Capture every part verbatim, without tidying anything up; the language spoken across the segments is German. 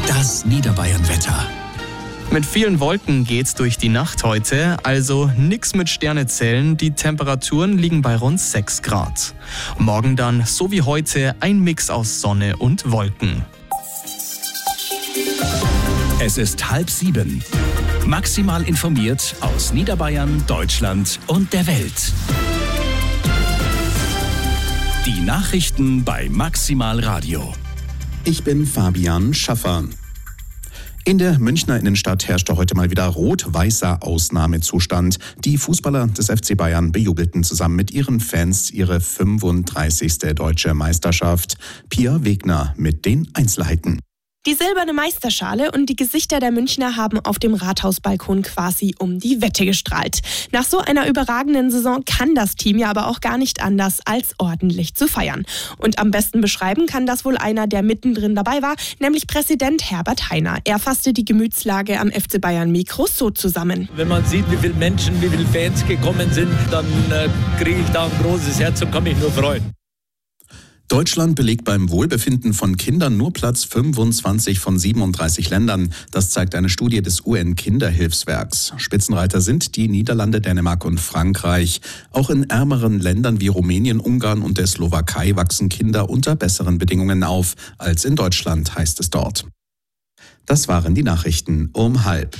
Das Niederbayern-Wetter. Mit vielen Wolken geht's durch die Nacht heute, also nix mit Sternezellen. Die Temperaturen liegen bei rund sechs Grad. Morgen dann, so wie heute, ein Mix aus Sonne und Wolken. Es ist halb sieben. Maximal informiert aus Niederbayern, Deutschland und der Welt. Die Nachrichten bei Maximal Radio. Ich bin Fabian Schaffer. In der Münchner Innenstadt herrschte heute mal wieder rot-weißer Ausnahmezustand. Die Fußballer des F C Bayern bejubelten zusammen mit ihren Fans ihre fünfunddreißigste deutsche Meisterschaft. Pia Wegner mit den Einzelheiten. Die silberne Meisterschale und die Gesichter der Münchner haben auf dem Rathausbalkon quasi um die Wette gestrahlt. Nach so einer überragenden Saison kann das Team ja aber auch gar nicht anders, als ordentlich zu feiern. Und am besten beschreiben kann das wohl einer, der mittendrin dabei war, nämlich Präsident Herbert Hainer. Er fasste die Gemütslage am F C Bayern Mikro so zusammen. Wenn man sieht, wie viele Menschen, wie viele Fans gekommen sind, dann äh, kriege ich da ein großes Herz und kann mich nur freuen. Deutschland belegt beim Wohlbefinden von Kindern nur Platz fünfundzwanzig von siebenunddreißig Ländern. Das zeigt eine Studie des U N-Kinderhilfswerks. Spitzenreiter sind die Niederlande, Dänemark und Frankreich. Auch in ärmeren Ländern wie Rumänien, Ungarn und der Slowakei wachsen Kinder unter besseren Bedingungen auf als in Deutschland, heißt es dort. Das waren die Nachrichten um halb.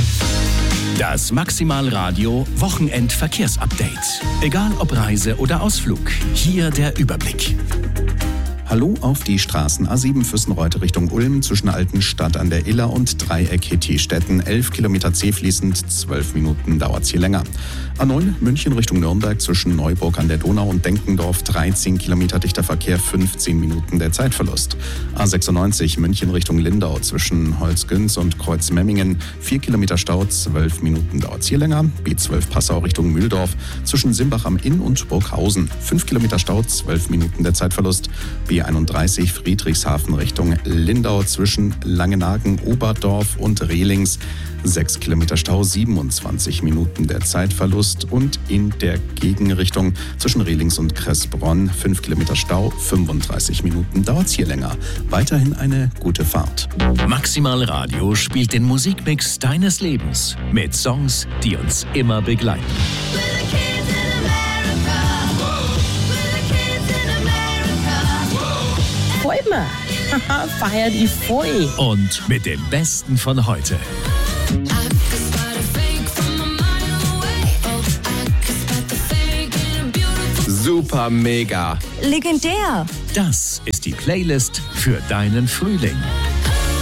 Das Maximal Radio Wochenend-Verkehrsupdate. Egal ob Reise oder Ausflug, hier der Überblick. Hallo auf die Straßen A sieben Füssenreuth Richtung Ulm zwischen Altenstadt an der Iller und Dreieck Hitti-Städten. elf Kilometer zäh fließend, zwölf Minuten dauert es hier länger. A neun München Richtung Nürnberg zwischen Neuburg an der Donau und Denkendorf. dreizehn Kilometer dichter Verkehr, fünfzehn Minuten der Zeitverlust. A sechsundneunzig München Richtung Lindau zwischen Holzgünz und Kreuzmemmingen. vier Kilometer Stau, zwölf Minuten dauert es hier länger. B zwölf Passau Richtung Mühldorf zwischen Simbach am Inn und Burghausen. fünf Kilometer Stau, zwölf Minuten der Zeitverlust. B einunddreißig Friedrichshafen Richtung Lindau zwischen Langenagen, Oberdorf und Rehlings. sechs Kilometer Stau, siebenundzwanzig Minuten der Zeitverlust. Und in der Gegenrichtung zwischen Rehlings und Kressbronn fünf Kilometer Stau, fünfunddreißig Minuten dauert es hier länger. Weiterhin eine gute Fahrt. Maximal Radio spielt den Musikmix deines Lebens mit Songs, die uns immer begleiten. Immer. Feier die voll. Und mit dem Besten von heute. Super mega. Legendär. Das ist die Playlist für deinen Frühling.